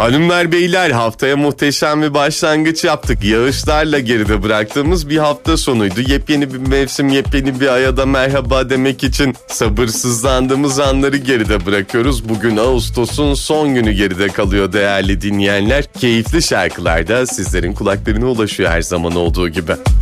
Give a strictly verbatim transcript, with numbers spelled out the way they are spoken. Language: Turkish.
Hanımlar beyler, haftaya muhteşem bir başlangıç yaptık. Yağışlarla geride bıraktığımız bir hafta sonuydu. Yepyeni bir mevsim, yepyeni bir aya da merhaba demek için sabırsızlandığımız anları geride bırakıyoruz. Bugün Ağustos'un son günü geride kalıyor değerli dinleyenler. Keyifli şarkılar da sizlerin kulaklarına ulaşıyor her zaman olduğu gibi.